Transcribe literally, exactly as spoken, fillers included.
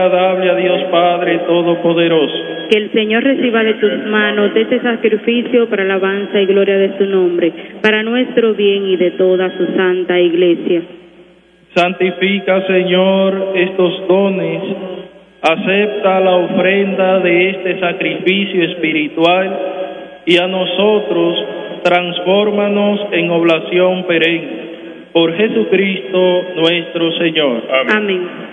Agradable a Dios Padre Todopoderoso. Que el Señor reciba de tus manos de este sacrificio para alabanza y gloria de su nombre, para nuestro bien y de toda su santa iglesia. Santifica, Señor, estos dones, acepta la ofrenda de este sacrificio espiritual y a nosotros transfórmanos en oblación perenne. Por Jesucristo nuestro Señor. Amén. Amén.